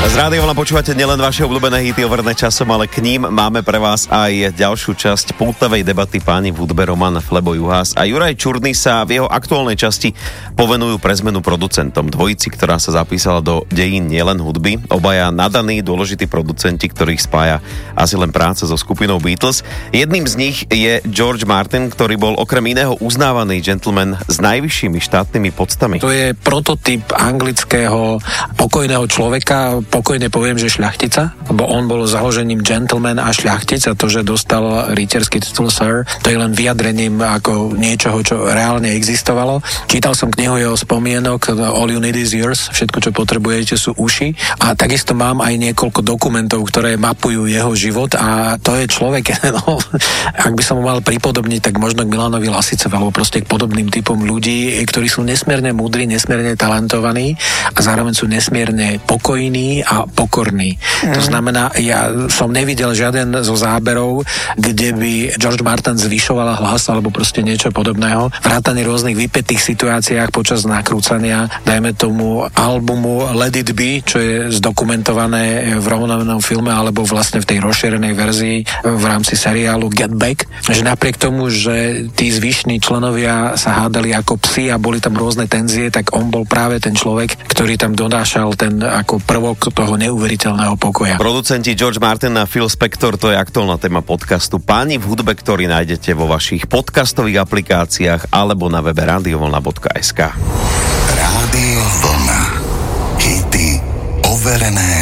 Z Rádia Vlna počúvate nielen vaše obľúbené hity overené časom, ale k ním máme pre vás aj ďalšiu časť pultovej debaty páni v hudbe Roman Flebo Juhás a Juraj Čurný sa v jeho aktuálnej časti povenujú pre zmenu producentom. Dvojici, ktorá sa zapísala do dejín nielen hudby, obaja nadaní dôležití producenti, ktorých spája asi len práca so skupinou Beatles. Jedným z nich je George Martin, ktorý bol okrem iného uznávaný gentleman s najvyššími štátnymi poctami. To je prototyp anglického pokojného človeka, pokojne poviem, že šľachtica, lebo on bol založením gentleman a šľachtic a to, že dostal rytierský titul Sir, to je len vyjadrením ako niečoho, čo reálne existovalo. Čítal som knihu jeho spomienok All You Need Is Yours, všetko, čo potrebujete, sú uši, a takisto mám aj niekoľko dokumentov, ktoré mapujú jeho život a to je človek, no, ak by som ho mal pripodobniť, tak možno k Milanovi Lasicovi, alebo proste k podobným typom ľudí, ktorí sú nesmierne múdri, nesmierne talentovaní a zároveň sú nesmierne pokojní a pokorní. To znamená, ja som nevidel žiaden zo záberov, kde by George Martin zvyšoval hlas alebo proste niečo podobného. Vrátane rôznych vypätých situáciách počas nakrúcania, dajme tomu albumu Let It Be, čo je zdokumentované v rovnomennom filme alebo vlastne v tej rozšírenej verzii v rámci seriálu Get Back, že napriek tomu, že tí zvyšní členovia sa hádali ako psi a boli tam rôzne tenzie, tak on bol práve ten človek, ktorý tam donášal ten ako prvok toho neuveriteľného pokoja. Producenti George Martin a Phil Spector, to je aktuálna téma podcastu Páni v hudbe, ktorý nájdete vo vašich podcastových aplikáciách alebo na webe radiovlna.sk. Rádio Vlna. Hity overené